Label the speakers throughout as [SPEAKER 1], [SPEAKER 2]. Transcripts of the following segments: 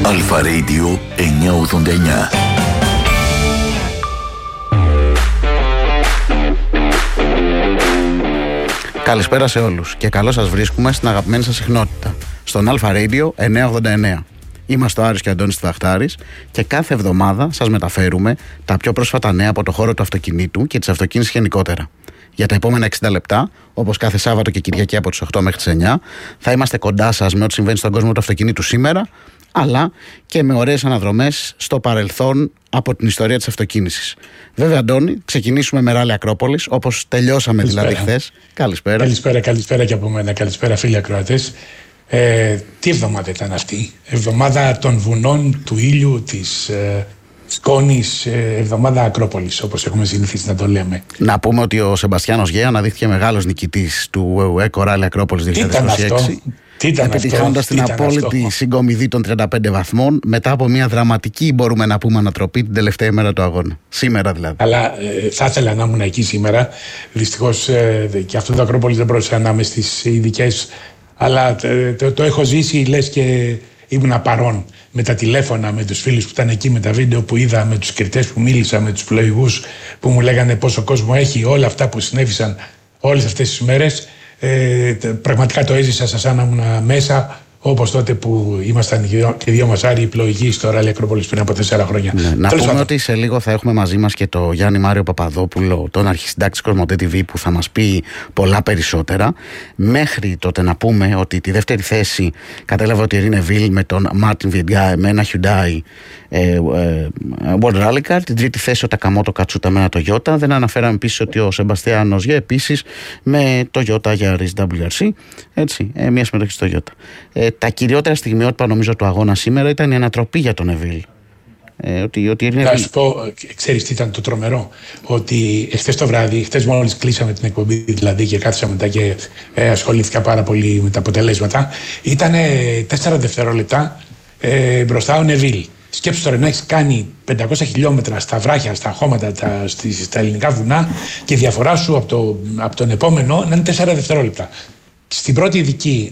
[SPEAKER 1] Αλφα Radio 989.
[SPEAKER 2] Καλησπέρα σε όλους και καλώς σας βρίσκουμε στην αγαπημένη σας συχνότητα, στον Αλφα Radio 989. Είμαστε ο Άρης και ο Αντώνης Ταχτάρης και κάθε εβδομάδα σας μεταφέρουμε τα πιο πρόσφατα νέα από το χώρο του αυτοκινήτου και της αυτοκίνησης γενικότερα. Για τα επόμενα 60 λεπτά, όπως κάθε Σάββατο και Κυριακή από τις 8 μέχρι τις 9, θα είμαστε κοντά σας με ό,τι συμβαίνει στον κόσμο του αυτοκινήτου σήμερα, αλλά και με ωραίες αναδρομές στο παρελθόν από την ιστορία της αυτοκίνησης. Βέβαια, Αντώνη, ξεκινήσουμε με Ράλι Ακρόπολης, όπως τελειώσαμε δηλαδή χθες. Καλησπέρα.
[SPEAKER 3] Καλησπέρα και από μένα. Καλησπέρα, φίλοι ακροατές. Τι εβδομάδα ήταν αυτή? Εβδομάδα των βουνών, του ήλιου, της σκόνης, εβδομάδα Ακρόπολης, όπως έχουμε συνηθίσει να το λέμε.
[SPEAKER 2] Να πούμε ότι ο Σεμπαστιάνος Γέα αναδείχθηκε μεγάλος νικητής του ΕΚΟ Ράλι Ακρόπολης 2026. Επιτυχάνοντας την απόλυτη συγκομιδή των 35 βαθμών μετά από μια δραματική, μπορούμε να πούμε, ανατροπή την τελευταία ημέρα του αγώνα. Σήμερα δηλαδή.
[SPEAKER 3] Αλλά θα ήθελα να ήμουν εκεί σήμερα. Δυστυχώς και αυτό το Ακρόπολης δεν μπορούσε να είμαι στις ειδικές. Αλλά το έχω ζήσει, λες και ήμουν παρόν με τα τηλέφωνα, με τους φίλους που ήταν εκεί, με τα βίντεο που είδα, με τους κριτές που μίλησα, με τους πλοηγούς που μου λέγανε πόσο κόσμο έχει, όλα αυτά που συνέβησαν όλες αυτές τις μέρες. Πραγματικά το έζησα σαν να ήμουν μέσα, όπως τότε που ήμασταν και δύο μας Άρη πλοηγοί στο Ράλι Ακρόπολης πριν από 4 χρόνια.
[SPEAKER 2] Ναι, να πούμε ότι σε λίγο θα έχουμε μαζί μας και το Γιάννη Μάριο Παπαδόπουλο, τον αρχισυντάκτη Κοσμοτέ TV, που θα μας πει πολλά περισσότερα. Μέχρι τότε να πούμε ότι τη δεύτερη θέση κατέλαβε ότι η Ρίνε Βιλ με τον Μάρτιν Βιεντγκάε με ένα Hyundai World Rally Car. Την τρίτη θέση ο Τακαμότο Κατσούτα με ένα Toyota. Δεν αναφέραμε επίσης ότι ο Σεμπαστιάνος Γε επίσης με Toyota Yaris WRC. Έτσι, μια συμμετοχή στο Toyota. Τα κυριότερα στιγμιότυπα νομίζω του αγώνα σήμερα ήταν η ανατροπή για τον Νεβίλ.
[SPEAKER 3] Να σου πω, ξέρεις τι ήταν το τρομερό? Ότι χθες το βράδυ, χθες μόλις κλείσαμε την εκπομπή δηλαδή και κάθισα μετά και ασχολήθηκα πάρα πολύ με τα αποτελέσματα, ήταν 4 δευτερόλεπτα μπροστά ο Νεβίλ. Σκέψου τώρα να έχεις κάνει 500 χιλιόμετρα στα βράχια, στα χώματα, στα ελληνικά βουνά και η διαφορά σου από τον επόμενο να είναι 4 δευτερόλεπτα. Στην πρώτη ειδική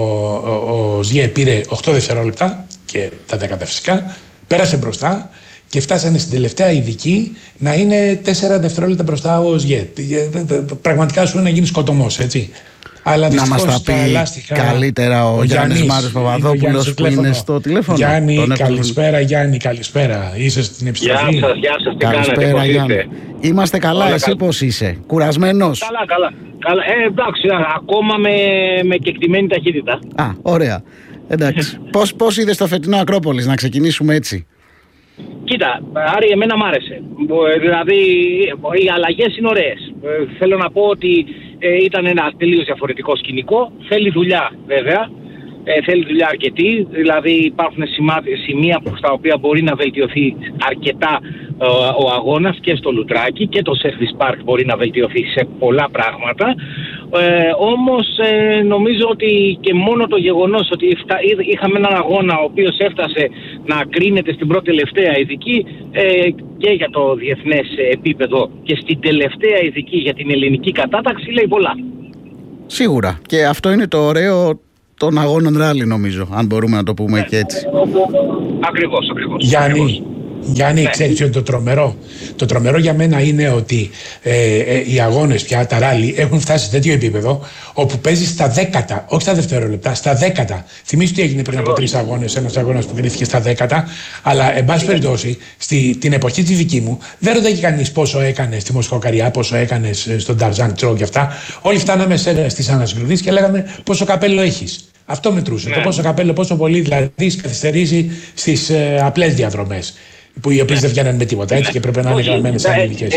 [SPEAKER 3] ο Ζιέ πήρε 8 δευτερόλεπτα και τα 10 φυσικά, πέρασε μπροστά και φτάσανε στην τελευταία ειδική να είναι 4 δευτερόλεπτα μπροστά ο Ζιέ. Πραγματικά σου είναι να γίνει σκοτωμός, έτσι. Αλλά
[SPEAKER 2] να μας τα πει καλύτερα ο Γιάννης Μάριος Παπαδόπουλος που είναι στο τηλέφωνο.
[SPEAKER 3] Γιάννη, καλησπέρα Γιάννη, καλησπέρα. Είσαι στην επιστροφή?
[SPEAKER 4] Γεια σας, τι
[SPEAKER 2] καλησπέρα,
[SPEAKER 4] κάνετε,
[SPEAKER 2] Γιάννη. Είμαστε καλά, εσύ πώς είσαι? Κουρασμένος?
[SPEAKER 4] Καλά. Εντάξει, ακόμα με κεκτημένη ταχύτητα.
[SPEAKER 2] Ωραία. Εντάξει. Πώς είδες το φετινό Ακρόπολης, να ξεκινήσουμε έτσι?
[SPEAKER 4] Κοίτα, Άρη, εμένα μ' άρεσε. Δηλαδή, οι αλλαγές είναι ωραίες. Θέλω να πω ότι ήταν ένα τελείως διαφορετικό σκηνικό. Θέλει δουλειά, βέβαια. Θέλει δουλειά αρκετή. Δηλαδή, υπάρχουν σημεία στα οποία μπορεί να βελτιωθεί αρκετά ο αγώνας και στο Λουτράκι και το Service Park μπορεί να βελτιωθεί σε πολλά πράγματα. Όμως νομίζω ότι και μόνο το γεγονός ότι είχαμε έναν αγώνα ο οποίος έφτασε να κρίνεται στην πρώτη τελευταία ειδική και για το διεθνές επίπεδο και στην τελευταία ειδική για την ελληνική κατάταξη λέει πολλά.
[SPEAKER 2] Σίγουρα, και αυτό είναι το ωραίο των αγώνων ράλι, νομίζω, αν μπορούμε να το πούμε και έτσι.
[SPEAKER 4] Ακριβώς.
[SPEAKER 3] Γιάννη, ναι. Ξέρεις ότι το τρομερό για μένα είναι ότι οι αγώνες πια, τα ράλι, έχουν φτάσει σε τέτοιο επίπεδο όπου παίζει στα 10, όχι στα δευτερόλεπτα, στα 10. Θυμίσου τι έγινε πριν από 3 αγώνες, ένας αγώνας που κρίθηκε στα 10, αλλά εν πάση περιπτώσει, την εποχή τη δική μου, δεν ρωτάει κανείς πόσο έκανε στη Μοσχοκαριά, πόσο έκανε στον Ταρζάν Τσό και αυτά. Όλοι φτάναμε στις ανασυγκροτήσεις και λέγαμε πόσο καπέλο έχεις. Αυτό μετρούσε. Το πόσο καπέλο, πόσο πολύ δηλαδή καθυστερήσει στις απλές διαδρομές. Που οι οποίες δεν βγαίνουν με τίποτα, έτσι, και πρέπει να είναι γραμμένες σαν ειδικές.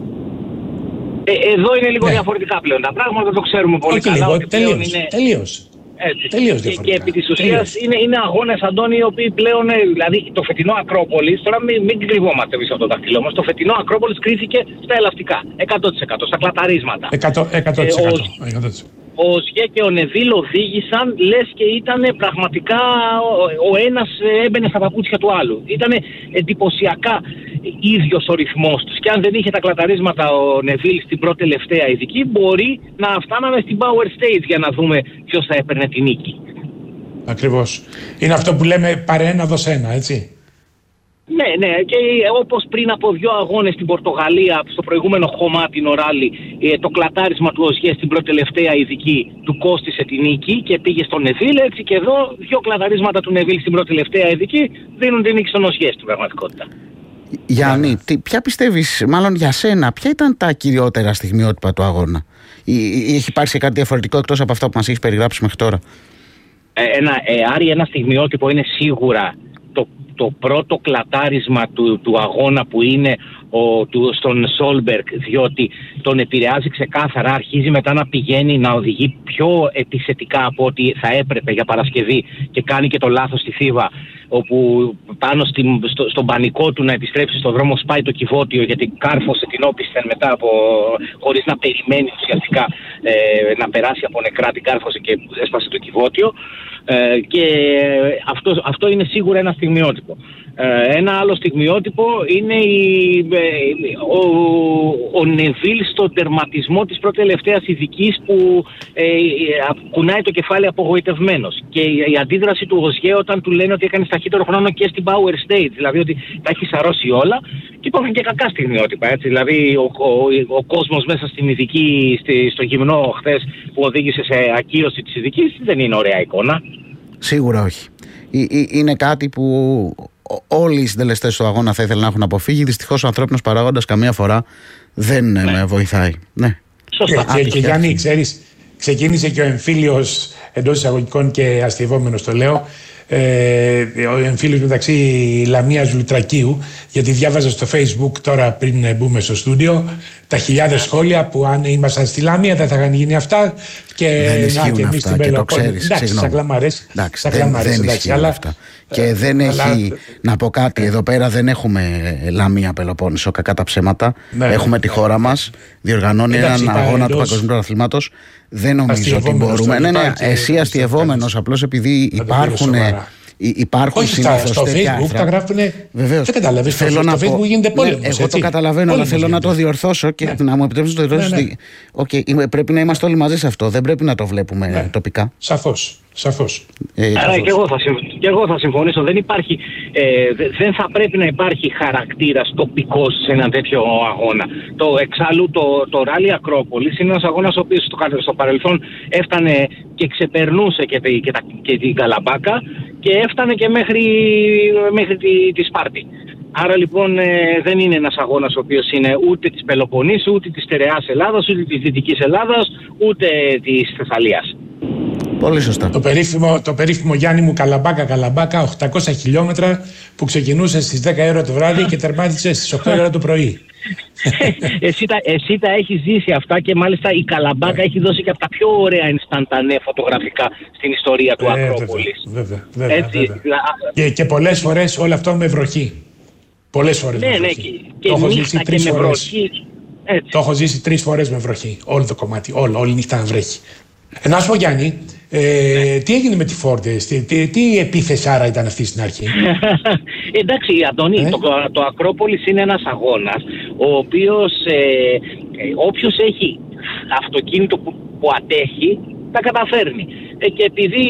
[SPEAKER 4] Εδώ είναι λίγο διαφορετικά πλέον τα πράγματα, το ξέρουμε πολύ καλά.
[SPEAKER 3] Τελείως διαφορετικά.
[SPEAKER 4] Και επί της ουσίας είναι αγώνες, Αντώνη, οι οποίοι πλέον, δηλαδή το φετινό Ακρόπολης, τώρα μην κρυβόμαστε πίσω από το δάχτυλό μας, το φετινό Ακρόπολης κρίθηκε στα ελαστικά, 100%, στα κλαταρίσματα.
[SPEAKER 3] 100%.
[SPEAKER 4] Ο Ζιέ και ο Νεβίλ οδήγησαν λες και ήταν πραγματικά ο ένας έμπαινε στα παπούτσια του άλλου. Ήταν εντυπωσιακά ίδιος ο ρυθμός τους. Και αν δεν είχε τα κλαταρίσματα ο Νεβίλ στην πρώτη τελευταία ειδική, μπορεί να φτάναμε στην Power Stage για να δούμε ποιος θα έπαιρνε την νίκη.
[SPEAKER 3] Ακριβώς. Είναι αυτό που λέμε πάρε ένα, δώσε ένα, έτσι.
[SPEAKER 4] Ναι, και όπως πριν από 2 αγώνες στην Πορτογαλία, στο προηγούμενο χώμα την Οράλη, το κλατάρισμα του Οζιέ στην πρώτη τελευταία ειδική του κόστισε την νίκη και πήγε στον Νεβίλ, έτσι και εδώ 2 κλαταρίσματα του Νεβίλ στην πρώτη τελευταία ειδική δίνουν την νίκη στον Οζιέ στην πραγματικότητα.
[SPEAKER 2] Γιάννη, ποια πιστεύεις, μάλλον για σένα, ποια ήταν τα κυριότερα στιγμιότυπα του αγώνα? Ή έχει υπάρξει κάτι διαφορετικό εκτός από αυτά που μας έχεις περιγράψει μέχρι τώρα?
[SPEAKER 4] Άρη, ένα στιγμιότυπο είναι σίγουρα το πρώτο κλατάρισμα του αγώνα που είναι στον Σόλμπεργκ, διότι τον επηρεάζει ξεκάθαρα, αρχίζει μετά να πηγαίνει να οδηγεί πιο επιθετικά από ό,τι θα έπρεπε για Παρασκευή και κάνει και το λάθος στη Θήβα, όπου πάνω στον πανικό του να επιστρέψει στον δρόμο σπάει το κυβότιο, γιατί κάρφωσε την όπισθεν μετά χωρίς να περιμένει ουσιαστικά να περάσει από νεκρά, την κάρφωσε και έσπασε το κυβότιο. Και αυτό είναι σίγουρα ένα στιγμιότυπο. Ένα άλλο στιγμιότυπο είναι ο Νεβίλ στον τερματισμό της πρώτης τελευταίας ειδικής που κουνάει το κεφάλι απογοητευμένος, και η αντίδραση του Οζιέ όταν του λένε ότι έκανε ταχύτερο χρόνο και στην Power Stage, δηλαδή ότι τα έχει σαρώσει όλα. Και υπάρχουν και κακά στιγμιότυπα, έτσι, δηλαδή ο κόσμος μέσα στην ειδική, στο γυμνό χθες που οδήγησε σε ακύρωση της ειδικής, δεν είναι ωραία εικόνα.
[SPEAKER 2] Σίγουρα όχι. Είναι κάτι που όλοι οι συντελεστές του αγώνα θα ήθελαν να έχουν αποφύγει. Δυστυχώς ο ανθρώπινος παράγοντας καμία φορά δεν με βοηθάει. Ναι.
[SPEAKER 3] Σωστά. Και Γιάννη, ξέρεις, ξεκίνησε και ο εμφύλιος εντός εισαγωγικών και αστειευόμενος το λέω. Ο εμφύλιος μεταξύ Λαμίας Λουτρακίου, γιατί διάβαζα στο Facebook τώρα πριν μπούμε στο στούντιο τα χιλιάδες σχόλια που αν ήμασταν στη Λαμία δεν θα είχαν γίνει αυτά, και
[SPEAKER 2] να και εμείς στην Πελοπόννησο.
[SPEAKER 3] Εντάξει, σαν κλαμαρές.
[SPEAKER 2] Δεν ισχύουν αυτά. Και δεν έχει, να πω κάτι, εδώ πέρα δεν έχουμε Λαμία Πελοπόννησο, κακά τα ψέματα. Έχουμε τη χώρα μας, διοργανώνει έναν αγώνα του Παγκοσμίου Πρωταθλήματος. Δεν νομίζω ότι μπορούμε. Εσύ αστειευόμενος, απλώς επειδή υπάρχουν συνήθως
[SPEAKER 3] στο Facebook τα γράφουνε.
[SPEAKER 2] Βεβαίως.
[SPEAKER 3] Δεν καταλαβαίνεις. Στο Facebook γίνεται πόλεμος.
[SPEAKER 2] Εγώ το καταλαβαίνω, αλλά θέλω να το διορθώσω και να μου επιτρέψεις να το διορθώσω. Πρέπει να είμαστε όλοι μαζί σε αυτό. Δεν πρέπει να το βλέπουμε τοπικά.
[SPEAKER 3] Σαφώς.
[SPEAKER 4] Άρα και εγώ θα συμφωνήσω. Δεν θα πρέπει να υπάρχει χαρακτήρας τοπικός σε ένα τέτοιο αγώνα. Εξάλλου το Ράλι Ακρόπολης είναι ένας αγώνας ο οποίος στο παρελθόν έφτανε και ξεπερνούσε και την Καλαμπάκα και έφτανε και μέχρι τη Σπάρτη. Άρα λοιπόν δεν είναι ένας αγώνας ο οποίος είναι ούτε της Πελοποννήσου, ούτε της Στερεάς Ελλάδας, ούτε της Δυτικής Ελλάδας, ούτε της Θεσσαλίας.
[SPEAKER 2] Πολύ σωστά.
[SPEAKER 3] Το περίφημο Γιάννη μου Καλαμπάκα 800 χιλιόμετρα που ξεκινούσε στις 10 ώρα το βράδυ και τερμάτισε στις 8 ώρα το πρωί.
[SPEAKER 4] Εσύ τα έχεις ζήσει αυτά, και μάλιστα η Καλαμπάκα έχει δώσει και από τα πιο ωραία ενσταντανέ φωτογραφικά στην ιστορία του Ακρόπολης.
[SPEAKER 3] Βέβαια. Και πολλές φορές όλο αυτό με βροχή. Πολλές φορές με βροχή. Το έχω ζήσει 3 φορές. Το έχω ζήσει 3 φορές με βροχή. Όλο το κομμάτι, όλη νύχτα να βρέχει. Να σου πω, Γιάννη, τι έγινε με τη Ford, τι επίθεση άρα ήταν αυτή στην αρχή?
[SPEAKER 4] Εντάξει, Αντώνη, το Ακρόπολης είναι ένας αγώνας ο οποίος όποιος έχει αυτοκίνητο που αντέχει τα καταφέρνει. Και επειδή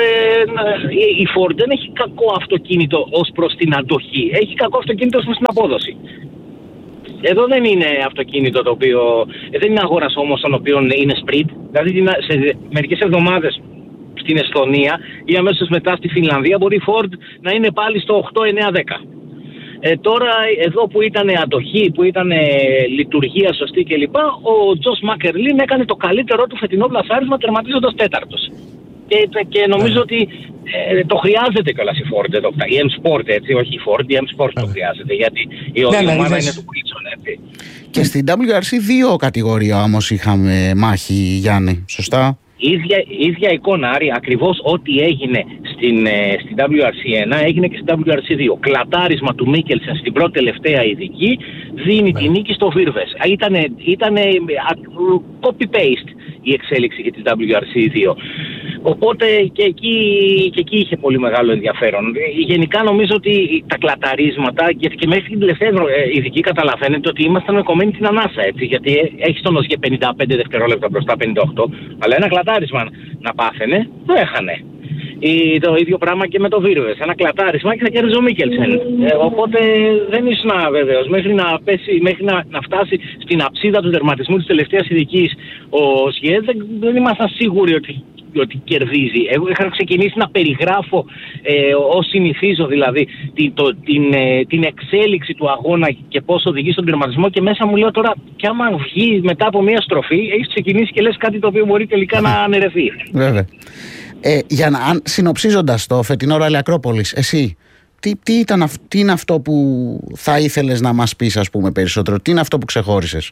[SPEAKER 4] η Ford δεν έχει κακό αυτοκίνητο ως προς την αντοχή, έχει κακό αυτοκίνητο ως προς την απόδοση. Εδώ δεν είναι αυτοκίνητο το οποίο, δεν είναι αγώνας όμως τον οποίο είναι sprint. Δηλαδή σε μερικές εβδομάδες στην Εσθονία ή αμέσως μετά στη Φινλανδία μπορεί η Ford να είναι πάλι στο 8, 9, 10. Τώρα εδώ που ήταν αντοχή, που ήταν λειτουργία σωστή κλπ, ο Τζος Μακερλίν έκανε το καλύτερό του φετινό πλασάρισμα τερματίζοντας 4ος. Και νομίζω ότι το χρειάζεται κιόλας η Ford εδώ. Η M-Sport, έτσι, όχι η Ford, η M-Sport το χρειάζεται, γιατί η ομάδα είναι του Wilson, έτσι.
[SPEAKER 2] Και στην WRC 2 κατηγορία όμως είχαμε μάχη, Γιάννη, σωστά?
[SPEAKER 4] Ίδια εικόνα, Άρη, ακριβώς ό,τι έγινε στην WRC 1 έγινε και στην WRC 2. Κλατάρισμα του Μίκελσεν στην πρώτη τελευταία ειδική δίνει τη νίκη στο Βίρβες. Ήτανε copy-paste η εξέλιξη για τη WRC 2. Οπότε και εκεί είχε πολύ μεγάλο ενδιαφέρον. Γενικά νομίζω ότι τα κλαταρίσματα, γιατί και μέχρι την τελευταία ειδική καταλαβαίνετε ότι ήμασταν κομμένοι την ανάσα, έτσι, γιατί έχει τον Οζιέ 55 δευτερόλεπτα μπροστά, 58, αλλά ένα κλατάρισμα να πάθαινε, το έχανε. Το ίδιο πράγμα και με το Βίρβες. Ένα κλατάρισμα και θα κέρδιζε ο Μίκελσεν. Οπότε δεν ήσουν βέβαιος. Μέχρι να φτάσει στην αψίδα του τερματισμού της τελευταίας ειδικής ο Σιέ, δεν ήμασταν σίγουροι ότι κερδίζει. Εγώ είχα ξεκινήσει να περιγράφω ως συνηθίζω δηλαδή την εξέλιξη του αγώνα και πώς οδηγεί στον τερματισμό, και μέσα μου λέω τώρα, κι άμα βγει μετά από μια στροφή, έχεις ξεκινήσει και λες κάτι το οποίο μπορεί τελικά να αναιρεθεί.
[SPEAKER 2] Βέβαια. Συνοψίζοντας το φετινό Ράλι Ακρόπολης, εσύ τι είναι αυτό που θα ήθελες να μας πεις, ας πούμε, περισσότερο? Τι είναι αυτό που ξεχώρισες?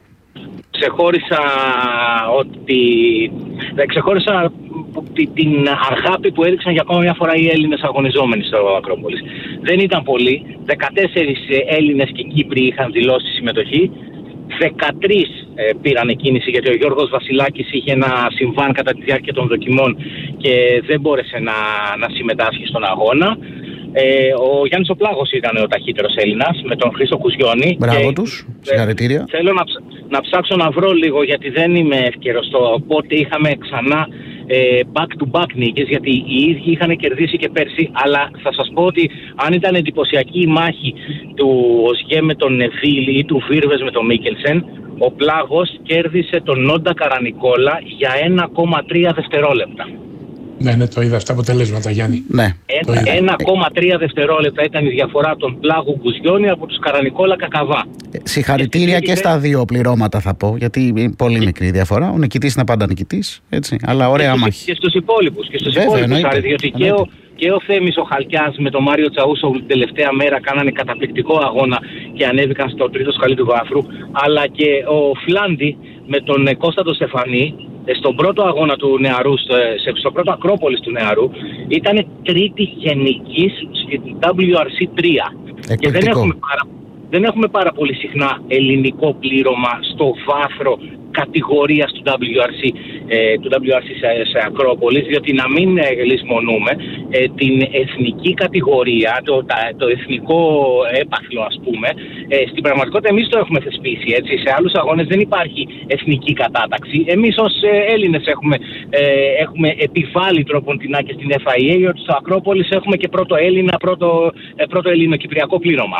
[SPEAKER 4] Ξεχώρισα την αγάπη που έδειξαν για ακόμα μια φορά οι Έλληνες αγωνιζόμενοι στο Ακρόπολης. Δεν ήταν πολλοί. 14 Έλληνες και Κύπροι είχαν δηλώσει συμμετοχή. 13 πήραν κίνηση, γιατί ο Γιώργος Βασιλάκης είχε ένα συμβάν κατά τη διάρκεια των δοκιμών και δεν μπόρεσε να συμμετάσχει στον αγώνα. Ο Γιάννης ο Πλάγος ήταν ο ταχύτερος Έλληνας με τον Χρήστο Κουζιώνη.
[SPEAKER 2] Μπράβο τους, συγχαρητήρια.
[SPEAKER 4] Θέλω να ψάξω να βρω λίγο, γιατί δεν είμαι εύκαιρος πότε είχαμε ξανά back-to-back νίκες, γιατί οι ίδιοι είχαν κερδίσει και πέρσι, αλλά θα σας πω ότι αν ήταν εντυπωσιακή η μάχη του Οσγέ με τον Νεβίλη ή του Βίρβες με τον Μίκελσεν, ο Πλάγος κέρδισε τον Νόντα Καρανικόλα για 1,3 δευτερόλεπτα.
[SPEAKER 3] Ναι, το είδα αυτά αποτελέσματα, Γιάννη.
[SPEAKER 2] Ναι.
[SPEAKER 4] 1,3 δευτερόλεπτα ήταν η διαφορά των Πλάγου Κουζιώνη από τους Καρανικόλα Κακαβά.
[SPEAKER 2] Συγχαρητήρια και στα δύο πληρώματα, θα πω, γιατί είναι πολύ μικρή διαφορά. Ο νικητής είναι πάντα νικητής, έτσι, αλλά ωραία μάχη.
[SPEAKER 4] Και στους υπόλοιπους, διότι και ο Θέμης ο Χαλκιάς με τον Μάριο Τσαούσογλου την τελευταία μέρα κάνανε καταπληκτικό αγώνα και ανέβηκαν στο τρίτο σκαλί του βάθρου, αλλά και ο Φλάντι με τον Κώστα τον Στεφανή στον πρώτο αγώνα του Νεαρού, στο πρώτο Ακρόπολης του Νεαρού, ήταν τρίτη γενικής στην WRC 3. Και δεν έχουμε πάρα πολύ συχνά ελληνικό πλήρωμα στο βάθρο κατηγορίας του WRC σε Ακρόπολης, διότι να μην λησμονούμε την εθνική κατηγορία, το εθνικό έπαθλο, ας πούμε, στην πραγματικότητα εμείς το έχουμε θεσπίσει, έτσι. Σε άλλους αγώνες δεν υπάρχει εθνική κατάταξη. Εμείς ως Έλληνες έχουμε επιβάλει τρόποντινά και στην FIA ότι στο Ακρόπολης έχουμε και πρώτο ελληνοκυπριακό πλήρωμα.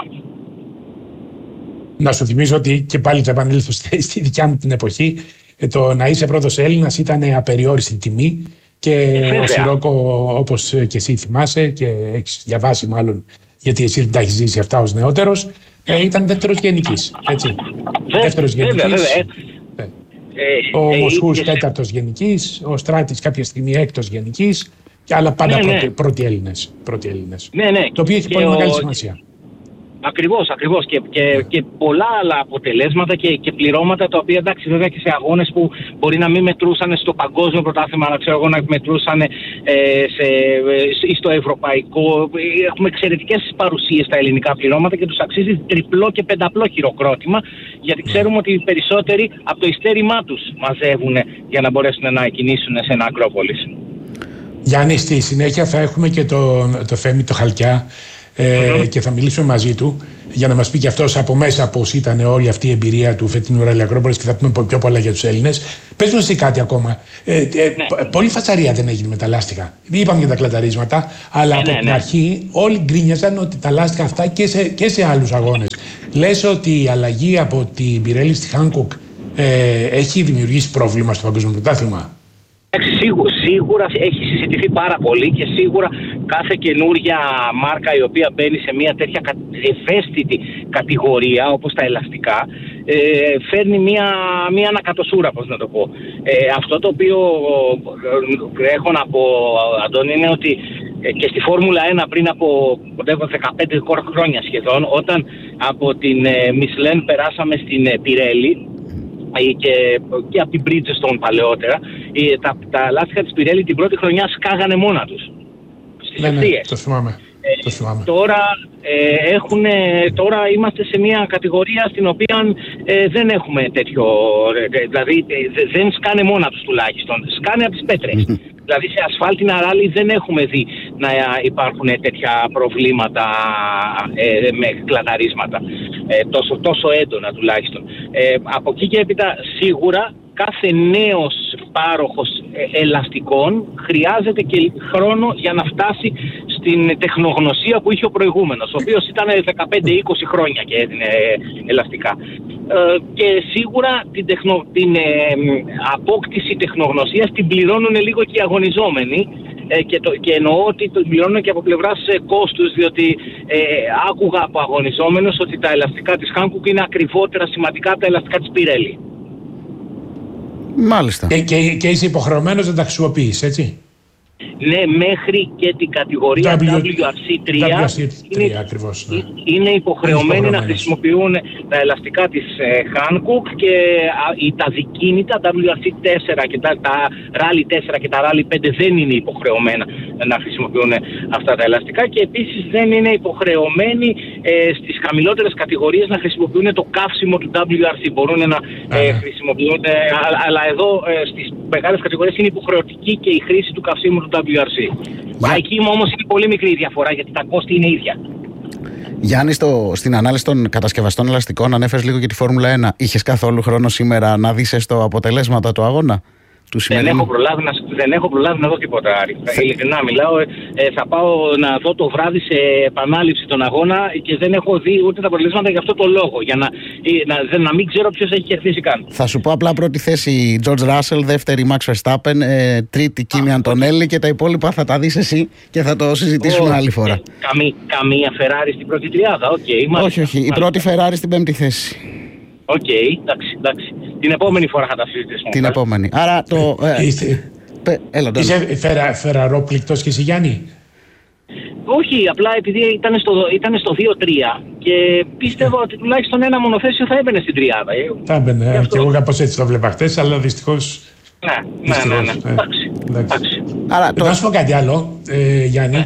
[SPEAKER 3] Να σου θυμίσω ότι και πάλι θα επανέλθω στη δικιά μου την εποχή. Το να είσαι πρώτος Έλληνας ήταν απεριόριστη τιμή και ο Σιρόκο, όπως και εσύ θυμάσαι και έχεις διαβάσει μάλλον, γιατί εσύ δεν τα έχεις ζήσει αυτά ως νεότερος, ήταν δεύτερος γενικής. Έτσι. Δεύτερος γενικής. Ο Μοσχούς τέταρτος γενικής, ο Στράτης κάποια στιγμή έκτος γενικής, και άλλα πάντα πρώτοι Έλληνες. Το οποίο έχει πολύ μεγάλη σημασία.
[SPEAKER 4] Ακριβώς και πολλά άλλα αποτελέσματα και πληρώματα, τα οποία εντάξει βέβαια και σε αγώνες που μπορεί να μην μετρούσαν στο παγκόσμιο πρωτάθλημα, αλλά ξέρω εγώ να μετρούσαν στο ευρωπαϊκό. Έχουμε εξαιρετικές παρουσίες στα ελληνικά πληρώματα και τους αξίζει τριπλό και πενταπλό χειροκρότημα, γιατί ξέρουμε ότι οι περισσότεροι από το ειστέρημά τους μαζεύουν για να μπορέσουν να κινήσουν σε ένα Ακρόπολης.
[SPEAKER 3] Γιάννη, στη συνέχεια θα έχουμε και το Θέμη το Χαλκιά. Και θα μιλήσουμε μαζί του για να μας πει και αυτός από μέσα πώς ήταν όλη αυτή η εμπειρία του φετινού Ράλι Ακρόπολης, και θα πούμε πιο πολλά για τους Έλληνες. Πες μας κάτι ακόμα. Πολύ φατσαρία δεν έγινε με τα λάστιχα. Είπαμε για τα κλαταρίσματα, αλλά από την αρχή όλοι γκρίνιαζαν ότι τα λάστιχα αυτά και σε άλλους αγώνες. Λες ότι η αλλαγή από την Πιρέλη στη Χάνκοκ έχει δημιουργήσει πρόβλημα στο παγκόσμιο πρωτάθλημα?
[SPEAKER 4] Σίγουρα έχει συζητηθεί πάρα πολύ, και σίγουρα κάθε καινούρια μάρκα η οποία μπαίνει σε μια τέτοια ευαίσθητη κατηγορία όπως τα ελαστικά φέρνει μια ανακατοσούρα, πώς να το πω. Αυτό το οποίο έχω να πω, Αντώνη, είναι ότι και στη Φόρμουλα 1 πριν από 15 χρόνια σχεδόν, όταν από την Michelin περάσαμε στην Πιρέλη και από την Bridgestone παλαιότερα, τα λάστιχα της Πιρέλη την πρώτη χρονιά σκάγανε μόνα τους στις ευθείες.
[SPEAKER 3] Το θυμάμαι.
[SPEAKER 4] Τώρα είμαστε σε μια κατηγορία στην οποία δεν έχουμε τέτοιο, δηλαδή δεν σκάνε μόνα τους τουλάχιστον, σκάνε από τις πέτρες. Δηλαδή σε ασφάλτινα ράλι δεν έχουμε δει να υπάρχουν τέτοια προβλήματα με κλαταρίσματα τόσο έντονα τουλάχιστον. Από εκεί και έπειτα σίγουρα κάθε νέος πάροχος ελαστικών χρειάζεται και χρόνο για να φτάσει στην τεχνογνωσία που είχε ο προηγούμενος, ο οποίος ήταν 15-20 χρόνια και έδινε ελαστικά. Και σίγουρα την απόκτηση τεχνογνωσίας την πληρώνουν λίγο και οι αγωνιζόμενοι, και εννοώ ότι το πληρώνουν και από πλευράς κόστους, διότι άκουγα από αγωνιζόμενους ότι τα ελαστικά της Hankook είναι ακριβότερα σημαντικά από τα ελαστικά της Pirelli.
[SPEAKER 2] Μάλιστα.
[SPEAKER 3] Και είσαι υποχρεωμένος να τα χρησιμοποιείς, έτσι?
[SPEAKER 4] Ναι, μέχρι και την κατηγορία WRC3
[SPEAKER 3] ακριβώς, ναι.
[SPEAKER 4] Είναι υποχρεωμένοι να χρησιμοποιούν τα ελαστικά της Hankook, και τα δικίνητα WRC4 και τα Rally 4 και τα Rally 5 δεν είναι υποχρεωμένα να χρησιμοποιούν αυτά τα ελαστικά, και επίσης δεν είναι υποχρεωμένοι στις χαμηλότερες κατηγορίες να χρησιμοποιούν το καύσιμο του WRC. Μπορούν να χρησιμοποιούν, αλλά εδώ στις μεγάλες κατηγορίες είναι υποχρεωτική και η χρήση του καυσίμου του WRC. Εκεί όμως είναι πολύ μικρή η διαφορά, γιατί τα κόστη είναι ίδια.
[SPEAKER 2] Γιάννη, στην ανάλυση των κατασκευαστών ελαστικών ανέφερες λίγο και τη Φόρμουλα 1. Είχες καθόλου χρόνο σήμερα να δεις έστω αποτελέσματα του αγώνα?
[SPEAKER 4] Δεν έχω προλάβει να δω τίποτα, Άρη. Ειλικρινά μιλάω. Θα πάω να δω το βράδυ σε επανάληψη τον αγώνα και δεν έχω δει ούτε τα αποτελέσματα για αυτό το λόγο. Για να μην ξέρω ποιος έχει κερδίσει καν.
[SPEAKER 2] Θα σου πω απλά: πρώτη θέση George Russell, δεύτερη Max Verstappen, τρίτη Kimi Antonelli, και τα υπόλοιπα θα τα δεις εσύ και θα το συζητήσουμε άλλη φορά.
[SPEAKER 4] Καμία Ferrari στην πρώτη τριάδα,
[SPEAKER 2] Όχι. Η πρώτη Ferrari στην πέμπτη θέση.
[SPEAKER 4] Εντάξει. Την επόμενη φορά θα τα συζητήσουμε.
[SPEAKER 2] Την επόμενη. Άρα το.
[SPEAKER 3] Είσαι φεραρόπληκτος και εσύ, Γιάννη?
[SPEAKER 4] Όχι, απλά επειδή ήταν στο 2-3 και πίστευα ότι τουλάχιστον ένα μονοθέσιο θα έμπαινε στην τριάδα.
[SPEAKER 3] Θα έμπαινε. Και εγώ κάπως έτσι το βλέπα χτες, αλλά δυστυχώς.
[SPEAKER 4] Ναι. Εντάξει.
[SPEAKER 3] Να σου πω κάτι άλλο, Γιάννη.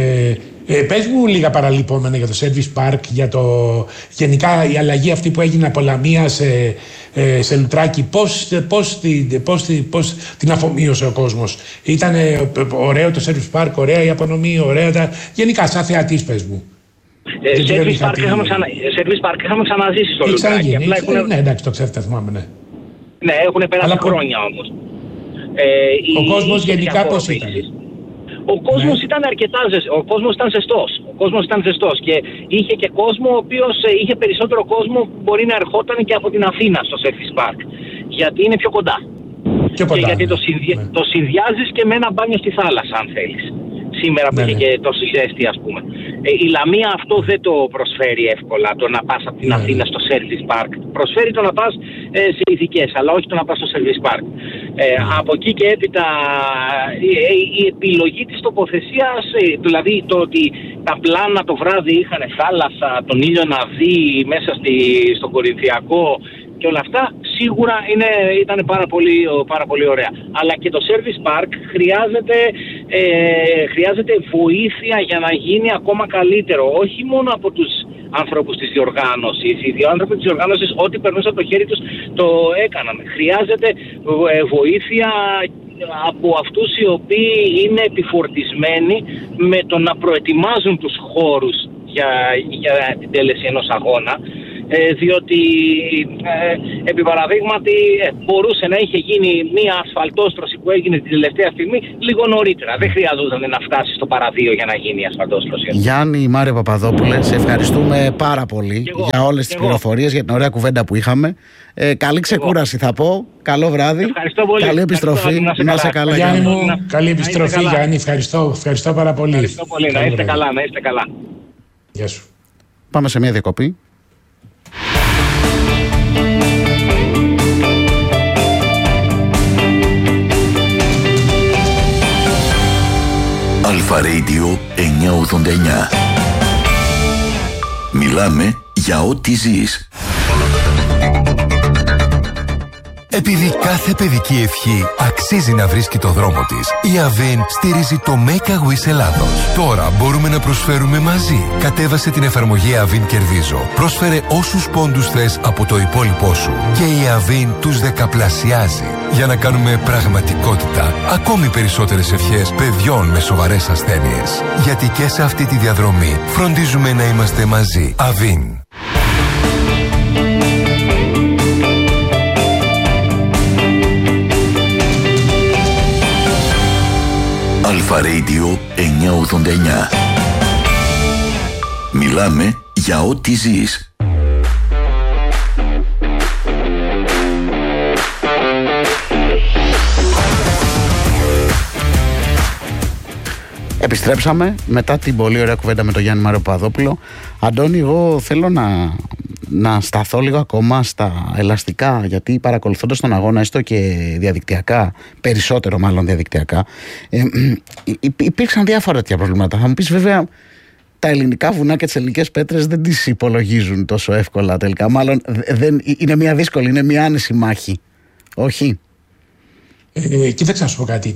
[SPEAKER 3] Πες μου λίγα παραλυπόμενα για το Service Park, για γενικά η αλλαγή αυτή που έγινε από Λαμία σε Λουτράκι. Πώς την αφομοίωσε ο κόσμος? Ήταν ωραίο το Service Park, ωραία η απονομή, ωραία γενικά σαν θεατής, πες μου.
[SPEAKER 4] Service Park είχαμε ξαναζήσει στο Λουτράκι.
[SPEAKER 3] Ναι, εντάξει, το ξέρετε, θυμάμαι, ναι.
[SPEAKER 4] Ναι, έχουν περάσει χρόνια όμως.
[SPEAKER 3] Ο κόσμος γενικά πώς ήταν?
[SPEAKER 4] Ο κόσμος ήταν ο κόσμος ήταν ζεστός και είχε και κόσμο ο οποίος είχε περισσότερο κόσμο που μπορεί να ερχόταν και από την Αθήνα στο Service Park, γιατί είναι πιο κοντά. Και γιατί το συνδυάζεις και με ένα μπάνιο στη θάλασσα, αν θέλεις. Σήμερα που είχε και τόση ζέστη, ας πούμε. Η Λαμία αυτό δεν το προσφέρει εύκολα, το να πας από την Αθήνα στο Service Park. Προσφέρει το να πας σε ειδικές, αλλά όχι το να πας στο Service Park. Από εκεί και έπειτα η επιλογή της τοποθεσίας, δηλαδή το ότι τα πλάνα το βράδυ είχαν θάλασσα, τον ήλιο να δει μέσα στον Κορινθιακό και όλα αυτά, σίγουρα ήταν πάρα πολύ ωραία. Αλλά και το Service Park χρειάζεται βοήθεια για να γίνει ακόμα καλύτερο. Όχι μόνο από τους ανθρώπους της διοργάνωσης. Οι δύο άνθρωποι της διοργάνωσης ό,τι περνούσαν από το χέρι τους το έκαναν. Χρειάζεται βοήθεια από αυτούς οι οποίοι είναι επιφορτισμένοι με το να προετοιμάζουν τους χώρους για την τέλεση ενός αγώνα. Διότι επί παραδείγματι μπορούσε να είχε γίνει μια ασφαλτόστρωση που έγινε την τελευταία στιγμή λίγο νωρίτερα. Δεν χρειαζόταν να φτάσει στο παραδείο για να γίνει η ασφαλτόστρωση.
[SPEAKER 2] Γιάννη, Μάρια Παπαδόπουλε, σε ευχαριστούμε πάρα πολύ για όλες τις πληροφορίες, για την ωραία κουβέντα που είχαμε. Καλή ξεκούραση θα πω. Καλό βράδυ.
[SPEAKER 4] Ευχαριστώ πολύ.
[SPEAKER 2] Καλή επιστροφή. Να είσαι καλά,
[SPEAKER 3] Γιάννη μου. Καλή επιστροφή, Γιάννη. Ευχαριστώ πάρα πολύ.
[SPEAKER 4] Ευχαριστώ πολύ. Να είστε καλά.
[SPEAKER 3] Γεια σου.
[SPEAKER 2] Πάμε σε μια διακοπή.
[SPEAKER 1] Αλφα Radio 989. Μιλάμε για ό,τι ζεις.
[SPEAKER 5] Επειδή κάθε παιδική ευχή αξίζει να βρίσκει το δρόμο της, η Avin στηρίζει το Make a Wish Ελλάδος. Τώρα μπορούμε να προσφέρουμε μαζί. Κατέβασε την εφαρμογή Avin Κερδίζω. Πρόσφερε όσους πόντους θες από το υπόλοιπό σου. Και η Avin τους δεκαπλασιάζει. Για να κάνουμε πραγματικότητα ακόμη περισσότερες ευχές παιδιών με σοβαρές ασθένειες. Γιατί και σε αυτή τη διαδρομή φροντίζουμε να είμαστε μαζί. Avin.
[SPEAKER 1] Αλφα Radio 989. Μιλάμε για ό,τι ζεις.
[SPEAKER 2] Επιστρέψαμε μετά την πολύ ωραία κουβέντα με τον Γιάννη Μάριο Παπαδόπουλο. Αντώνη, εγώ θέλω να σταθώ λίγο ακόμα στα ελαστικά, γιατί παρακολουθώντας τον αγώνα, έστω και διαδικτυακά, περισσότερο μάλλον διαδικτυακά, υπήρξαν διάφορα τέτοια προβλήματα. Θα μου πεις, βέβαια, τα ελληνικά βουνά και τις ελληνικές πέτρες δεν τις υπολογίζουν τόσο εύκολα τελικά. Μάλλον είναι μια δύσκολη, είναι μια άνεση μάχη. Όχι?
[SPEAKER 3] Κοίταξε να σου πω κάτι.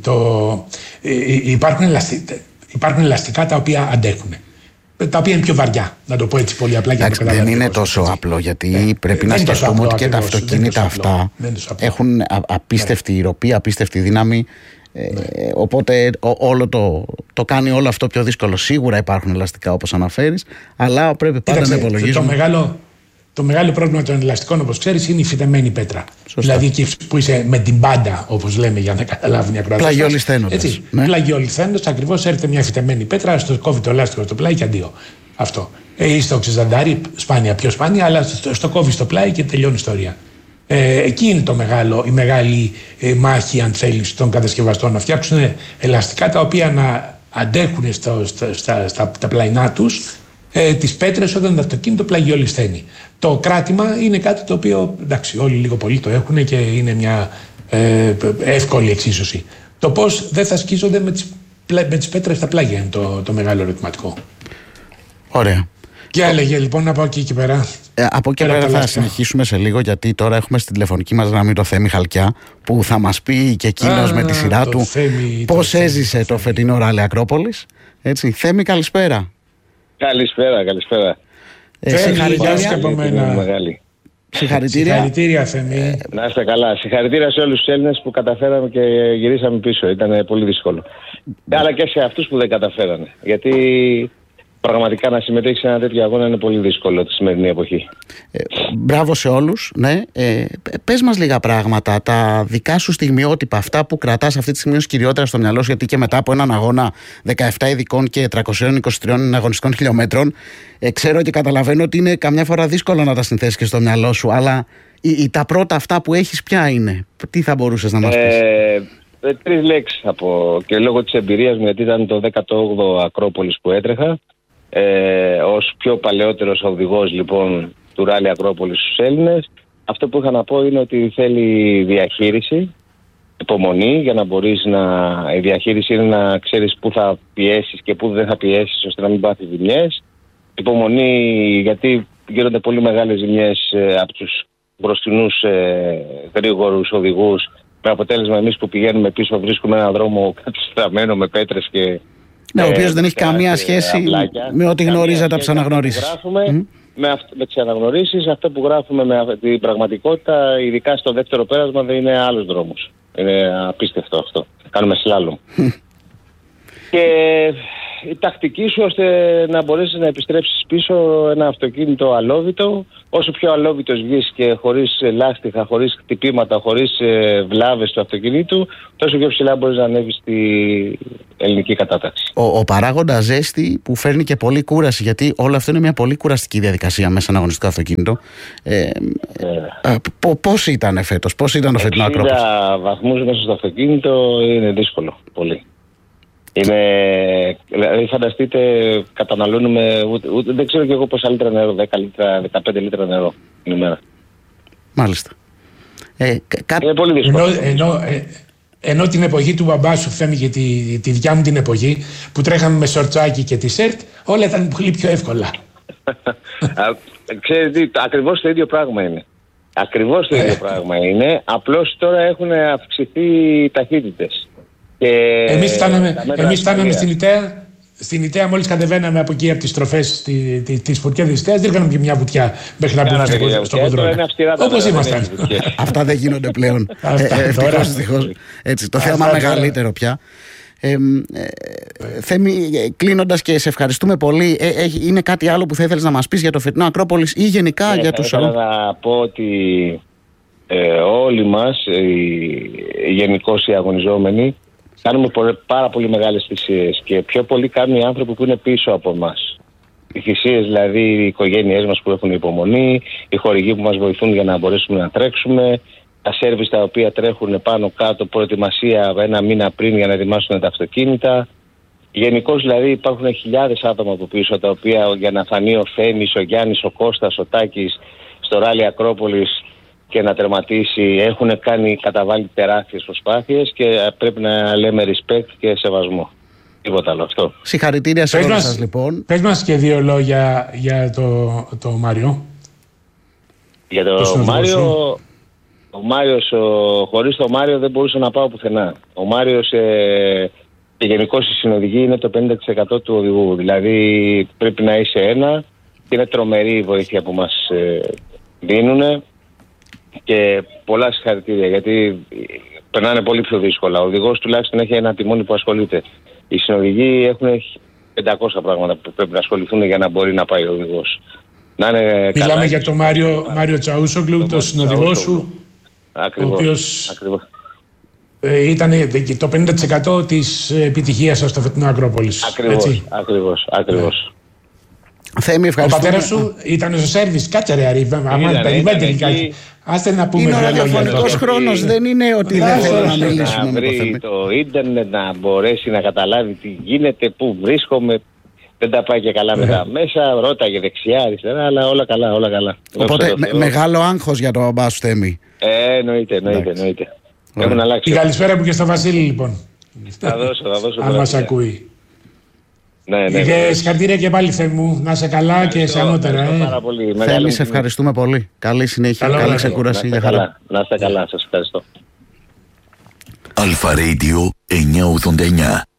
[SPEAKER 3] Υπάρχουν ελαστικά τα οποία αντέχουν. Τα οποία είναι πιο βαριά, να το πω έτσι πολύ απλά.
[SPEAKER 2] Δεν είναι τόσο απλό, γιατί πρέπει να σκεφτούμε ότι και τα αυτοκίνητα αυτά έχουν απίστευτη ροπή, απίστευτη δύναμη. Οπότε όλο το κάνει όλο αυτό πιο δύσκολο. Σίγουρα υπάρχουν ελαστικά, όπως αναφέρεις, αλλά πρέπει πάντα να υπολογίζουμε.
[SPEAKER 3] Το μεγάλο πρόβλημα των ελαστικών, όπως ξέρεις, είναι η φυτεμένη πέτρα.
[SPEAKER 2] Σωστά.
[SPEAKER 3] Δηλαδή εκεί που είσαι με την πάντα, όπως λέμε, για να καταλάβουν οι ακροατές.
[SPEAKER 2] Πλαγιολισθένοντας. Ναι.
[SPEAKER 3] Πλαγιολισθένοντας, ακριβώς, έρχεται μια φυτεμένη πέτρα, στο κόβει το λάστιχο στο πλάι και αντίο. Αυτό. Ή στο ξεζαντάρι, σπάνια, πιο σπάνια, αλλά στο κόβει στο πλάι και τελειώνει η ιστορία. Εκεί είναι η μεγάλη μάχη, αν θέλεις, των κατασκευαστών, να φτιάξουν ελαστικά τα οποία να αντέχουν στα πλαϊνά τους τις πέτρες όταν το αυτοκίνητο πλαγιολισθαίνει. Το κράτημα είναι κάτι το οποίο, εντάξει, όλοι λίγο πολύ το έχουν και είναι μια εύκολη εξίσωση. Το πώς δεν θα σκίζονται με τις πέτρες στα πλάγια είναι το μεγάλο ερωτηματικό.
[SPEAKER 2] Ωραία.
[SPEAKER 3] Και έλεγε λοιπόν από εκεί και πέρα.
[SPEAKER 2] Από εκεί πέρα θα συνεχίσουμε σε λίγο, γιατί τώρα έχουμε στην τηλεφωνική μας γραμμή το Θέμη Χαλκιά, που θα μας πει και εκείνος με τη σειρά του πώς έζησε το φετινό Ράλι Ακρόπολης. Έτσι. Θέμη, καλησπέρα.
[SPEAKER 6] Καλησπέρα.
[SPEAKER 3] Συγχαρητήρια, Θέμη.
[SPEAKER 6] Να είστε καλά. Συγχαρητήρια σε όλους τους Έλληνες που καταφέραμε και γυρίσαμε πίσω. Ήταν πολύ δύσκολο. Αλλά και σε αυτούς που δεν καταφέρανε. Γιατί πραγματικά να συμμετέχει σε ένα τέτοιο αγώνα είναι πολύ δύσκολο τη σημερινή εποχή.
[SPEAKER 2] Μπράβο σε όλους. Ναι. Πες μας λίγα πράγματα, τα δικά σου στιγμιότυπα, αυτά που κρατάς αυτή τη στιγμή ως κυριότερα στο μυαλό σου, γιατί και μετά από έναν αγώνα 17 ειδικών και 323 αγωνιστικών χιλιόμετρων, ξέρω και καταλαβαίνω ότι είναι καμιά φορά δύσκολο να τα συνθέσεις και στο μυαλό σου, αλλά τα πρώτα αυτά που έχεις ποια είναι? Τι θα μπορούσες να μας πεις?
[SPEAKER 6] 3 λέξεις και λόγω της εμπειρίας μου, γιατί ήταν το 18ο Ακρόπολης που έτρεχα. Ως πιο παλαιότερος οδηγός λοιπόν του Ράλι Ακρόπολης στους Έλληνες, αυτό που είχα να πω είναι ότι θέλει διαχείριση, υπομονή, για να μπορείς η διαχείριση είναι να ξέρεις πού θα πιέσεις και πού δεν θα πιέσεις, ώστε να μην πάθεις ζημιές. Υπομονή, γιατί γίνονται πολύ μεγάλες ζημιές από τους μπροστινούς γρήγορους οδηγούς, με αποτέλεσμα εμείς που πηγαίνουμε πίσω βρίσκουμε έναν δρόμο κατεστραμμένο με πέτρες και
[SPEAKER 2] ο οποίος δεν έχει καμία σχέση με ό,τι γνωρίζατε από τις αναγνωρίσεις.
[SPEAKER 6] Με τις αναγνωρίσεις, αυτό που γράφουμε με την πραγματικότητα, ειδικά στο δεύτερο πέρασμα, δεν είναι άλλος δρόμος. Είναι απίστευτο αυτό. Κάνουμε σλάλομ. Και η τακτική σου ώστε να μπορέσεις να επιστρέψεις πίσω ένα αυτοκίνητο αλόβητο, όσο πιο αλόβητος βγεις και χωρίς λάστιχα, χωρίς χτυπήματα, χωρίς βλάβες του αυτοκινήτου, τόσο πιο ψηλά μπορείς να ανέβεις στη ελληνική κατάταξη. Ο
[SPEAKER 2] παράγοντας ζέστη που φέρνει και πολύ κούραση, γιατί όλο αυτό είναι μια πολύ κουραστική διαδικασία μέσα σε ένα αγωνιστικό αυτοκίνητο. Πώς ήταν φέτος, πώς ήταν το φετινό Ακρόπολη?
[SPEAKER 6] 60 βαθμούς μέσα στο αυτοκίνητο είναι δύσκολο, πολύ. Δηλαδή φανταστείτε, καταναλώνουμε δεν ξέρω και εγώ πόσα λίτρα νερό, 10 λίτρα, 15 λίτρα νερό την ημέρα.
[SPEAKER 2] Μάλιστα.
[SPEAKER 6] Είναι πολύ δύσκολο.
[SPEAKER 3] Ενώ την εποχή του μπαμπά σου, Θέμη, και τη δικιά μου την εποχή που τρέχαμε με σορτσάκι και τισέρτ, όλα ήταν πολύ πιο εύκολα.
[SPEAKER 6] Ξέρετε, ακριβώς το ίδιο πράγμα είναι. Ακριβώς το ίδιο πράγμα είναι. Απλώς τώρα έχουν αυξηθεί οι ταχύτητες.
[SPEAKER 3] Εμείς φτάναμε στην Ιταία, μόλις κατεβαίναμε από εκεί από τις στροφές της φωτιάς της Ιταίας, δεν κάναμε και μια βουτιά μέχρι να μπούμε στο κοντρόλ. Όπως ήμασταν.
[SPEAKER 2] Αυτά δεν γίνονται πλέον. Ευτυχώς. Έτσι, το θέμα μεγαλύτερο πια. Θέμη, κλείνοντας, και σε ευχαριστούμε πολύ, είναι κάτι άλλο που θα ήθελες να μας πεις για το φετινό Ακρόπολης ή γενικά για τους άλλους?
[SPEAKER 6] Να πω ότι όλοι μας, γενικώς οι αγωνιζόμενοι, Κάνουμε πάρα πολύ μεγάλες θυσίες και πιο πολύ κάνουν οι άνθρωποι που είναι πίσω από εμάς. Οι θυσίες, δηλαδή οι οικογένειές μας που έχουν υπομονή, οι χορηγοί που μας βοηθούν για να μπορέσουμε να τρέξουμε, τα σέρβις τα οποία τρέχουν πάνω κάτω, προετοιμασία ένα μήνα πριν για να ετοιμάσουν τα αυτοκίνητα. Γενικώς δηλαδή υπάρχουν χιλιάδες άτομα από πίσω, τα οποία για να φανεί ο Φέμης, ο Γιάννης, ο Κώστας, ο Τάκης στο ράλι Ακρόπολης και να τερματίσει, έχουν καταβάλει τεράστιες προσπάθειες και πρέπει να λέμε respect και σεβασμό. Τίποτα άλλο αυτό.
[SPEAKER 2] Συγχαρητήρια σε όλους σας λοιπόν.
[SPEAKER 3] Πες μας και 2 λόγια για το Μάριο.
[SPEAKER 6] Για το Μάριο, χωρίς το Μάριο δεν μπορούσα να πάω πουθενά. Ο Μάριος και γενικώς η συνοδηγή είναι το 50% του οδηγού. Δηλαδή πρέπει να είσαι ένα και είναι τρομερή η βοήθεια που μας δίνουν και πολλά συγχαρητήρια, γιατί περνάνε πολύ πιο δύσκολα. Ο οδηγός τουλάχιστον έχει ένα τιμόνι που ασχολείται. Οι συνοδηγοί έχουν 500 πράγματα που πρέπει να ασχοληθούν για να μπορεί να πάει ο οδηγός.
[SPEAKER 3] Μιλάμε για τον Μάριο Τσαούσογλου, τον συνοδηγό σου,
[SPEAKER 6] ακριβώς,
[SPEAKER 3] ο οποίος
[SPEAKER 6] ακριβώς.
[SPEAKER 3] Ήταν το 50% της επιτυχίας σας στο φετινό Ακρόπολης.
[SPEAKER 6] Ακριβώς.
[SPEAKER 2] Θέμη,
[SPEAKER 3] ο πατέρας σου ήταν στο σέρβις, κάτσε ρε Αρή, περιμένετε λιγάκι. Άστε να πούμε.
[SPEAKER 2] Είναι ο ραδιοφωνικός χρόνος, δεν είναι ότι δεν θέλω να μιλήσουμε.
[SPEAKER 6] Να βρει το ίντερνετ, να μπορέσει να καταλάβει τι γίνεται, πού βρίσκομαι. Δεν τα πάει και καλά μετά μέσα, ρώταγε δεξιά, αριστερά, αλλά όλα καλά.
[SPEAKER 2] Οπότε μεγάλο άγχος για το μπαμπά σου, Θέμη.
[SPEAKER 6] Εννοείται. Έχουν αλλάξει.
[SPEAKER 3] Την καλησπέρα μου και στο Βασίλη λοιπόν.
[SPEAKER 6] Θα δώσω.
[SPEAKER 3] Αν μας ακούει.
[SPEAKER 6] Ναι.
[SPEAKER 3] Και συγχαρητήρια και πάλι, Θέμη μου, να είσαι καλά και σε ανώτερα.
[SPEAKER 2] Θέμη, σε ευχαριστούμε πολύ. Καλή συνέχεια, καλή ξεκούραση. Για χαρά.
[SPEAKER 6] Να είστε καλά, σας ευχαριστώ.
[SPEAKER 1] Αλφα Radio 989.